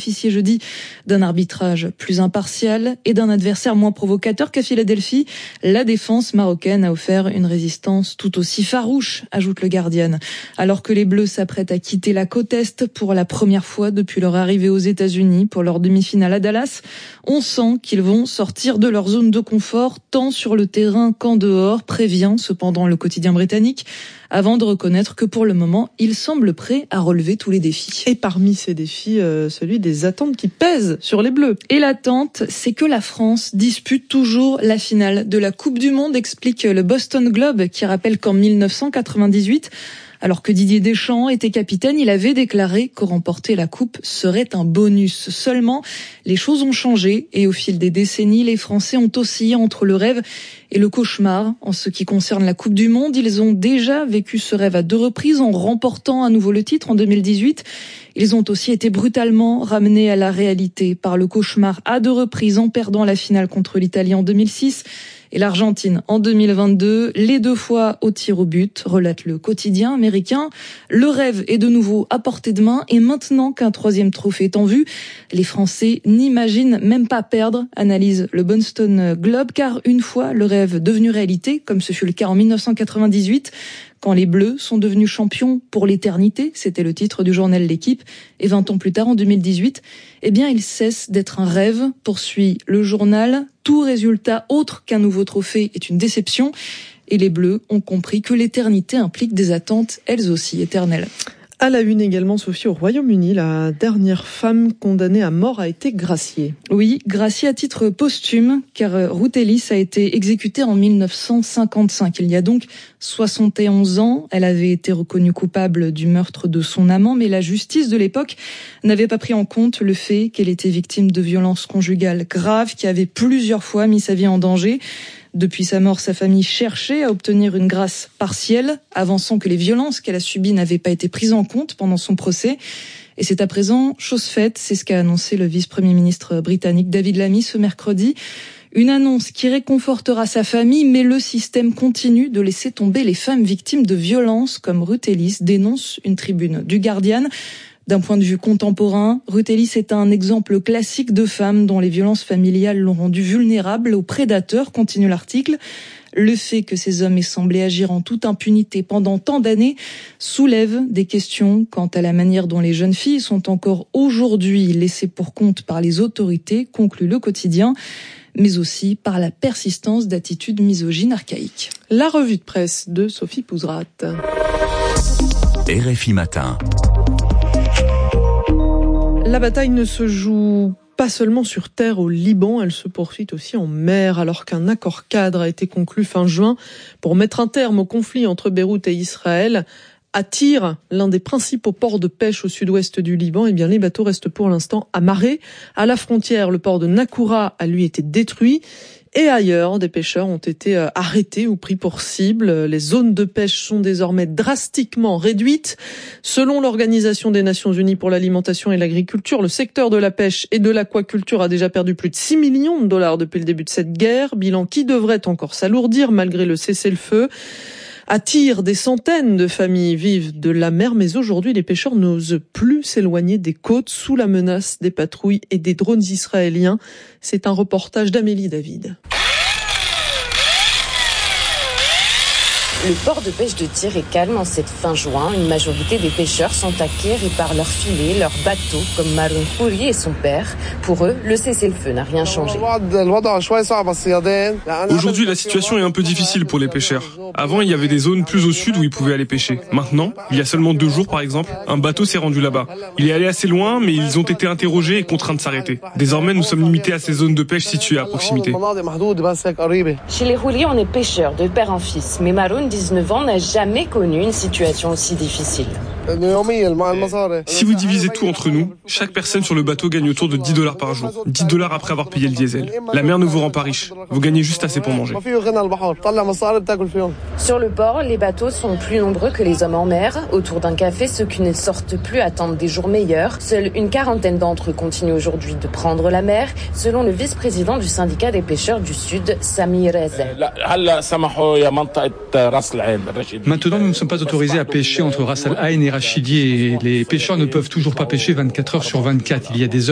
bénéficié jeudi d'un arbitrage plus impartial et d'un adversaire moins provocateur qu'à Philadelphie. La défense marocaine a offert une résistance tout aussi farouche, ajoute le Guardian. Alors que les Bleus s'apprêtent à quitter la côte Est pour la première fois depuis leur arrivée aux États-Unis pour leur demi-finale à Dallas, on sent qu'ils vont sortir de leur zone de confort tant sur le terrain qu'en dehors, prévient cependant le quotidien britannique, avant de reconnaître que pour le moment, ils semblent prêts à relever tous les défis. Et parmi ces défis, celui des attentes qui pèsent sur les Bleus. Et l'attente, c'est que la France dispute toujours la finale de la Coupe du Monde, explique le Boston Globe, qui rappelle qu'en 1998, alors que Didier Deschamps était capitaine, il avait déclaré que remporter la coupe serait un bonus. Seulement, les choses ont changé et au fil des décennies, les Français ont oscillé entre le rêve et le cauchemar. En ce qui concerne la Coupe du Monde, ils ont déjà vécu ce rêve à 2 reprises en remportant à nouveau le titre en 2018. Ils ont aussi été brutalement ramenés à la réalité par le cauchemar à 2 reprises en perdant la finale contre l'Italie en 2006 et l'Argentine en 2022, les 2 fois au tir au but, relate le quotidien américain. Le rêve est de nouveau à portée de main et maintenant qu'un 3e trophée est en vue, les Français n'imaginent même pas perdre, analyse le Boston Globe, car une fois le rêve devenu réalité, comme ce fut le cas en 1998, quand les Bleus sont devenus champions pour l'éternité, c'était le titre du journal L'Équipe, et 20 ans plus tard, en 2018, eh bien, il cesse d'être un rêve, poursuit le journal. Tout résultat autre qu'un nouveau trophée est une déception, et les Bleus ont compris que l'éternité implique des attentes, elles aussi éternelles. À la une également, Sophie, au Royaume-Uni, la dernière femme condamnée à mort a été graciée. Oui, graciée à titre posthume, car Ruth Ellis a été exécutée en 1955. Il y a donc 71 ans. Elle avait été reconnue coupable du meurtre de son amant, mais la justice de l'époque n'avait pas pris en compte le fait qu'elle était victime de violences conjugales graves qui avaient plusieurs fois mis sa vie en danger. Depuis sa mort, sa famille cherchait à obtenir une grâce partielle, avançant que les violences qu'elle a subies n'avaient pas été prises en compte pendant son procès. Et c'est à présent chose faite, c'est ce qu'a annoncé le vice-premier ministre britannique David Lammy ce mercredi. Une annonce qui réconfortera sa famille, mais le système continue de laisser tomber les femmes victimes de violences, comme Ruth Ellis, dénonce une tribune du Guardian. D'un point de vue contemporain, Ruth Ellis est un exemple classique de femme dont les violences familiales l'ont rendue vulnérable aux prédateurs, continue l'article. Le fait que ces hommes aient semblé agir en toute impunité pendant tant d'années soulève des questions quant à la manière dont les jeunes filles sont encore aujourd'hui laissées pour compte par les autorités, conclut le quotidien, mais aussi par la persistance d'attitudes misogynes archaïques. La revue de presse de Sophie Pouzrat. RFI Matin. La bataille ne se joue pas seulement sur terre au Liban, elle se poursuit aussi en mer, alors qu'un accord cadre a été conclu fin juin pour mettre un terme au conflit entre Beyrouth et Israël. À Tyr, l'un des principaux ports de pêche au sud-ouest du Liban, eh bien les bateaux restent pour l'instant amarrés. À la frontière, le port de Nakoura a lui été détruit. Et ailleurs, des pêcheurs ont été arrêtés ou pris pour cible. Les zones de pêche sont désormais drastiquement réduites. Selon l'Organisation des Nations Unies pour l'alimentation et l'agriculture, le secteur de la pêche et de l'aquaculture a déjà perdu plus de 6 millions de dollars depuis le début de cette guerre. Bilan qui devrait encore s'alourdir malgré le cessez-le-feu. À Tyr, des centaines de familles vivent de la mer, mais aujourd'hui, les pêcheurs n'osent plus s'éloigner des côtes sous la menace des patrouilles et des drones israéliens. C'est un reportage d'Amélie David. Le port de pêche de Tyr est calme en cette fin juin. Une majorité des pêcheurs sont acquéris par leurs filets, leurs bateaux, comme Maroun Khouri et son père. Pour eux, le cessez-le-feu n'a rien changé. Aujourd'hui, la situation est un peu difficile pour les pêcheurs. Avant, il y avait des zones plus au sud où ils pouvaient aller pêcher. Maintenant, il y a seulement 2 jours par exemple, un bateau s'est rendu là-bas. Il est allé assez loin, mais ils ont été interrogés et contraints de s'arrêter. Désormais, nous sommes limités à ces zones de pêche situées à proximité. Chez les Khouri, on est pêcheurs de père en fils, mais Maroun, 19 ans, n'a jamais connu une situation aussi difficile. Si vous divisez tout entre nous, chaque personne sur le bateau gagne autour de $10 par jour. $10 après avoir payé le diesel. La mer ne vous rend pas riche. Vous gagnez juste assez pour manger. Sur le port, les bateaux sont plus nombreux que les hommes en mer. Autour d'un café, ceux qui ne sortent plus attendent des jours meilleurs. Seule une quarantaine d'entre eux continuent aujourd'hui de prendre la mer, selon le vice-président du syndicat des pêcheurs du Sud, Sami Rezel. Maintenant, nous ne sommes pas autorisés à pêcher entre Ras Al Ain et Rachidi et les pêcheurs ne peuvent toujours pas pêcher 24 heures sur 24. Il y a des heures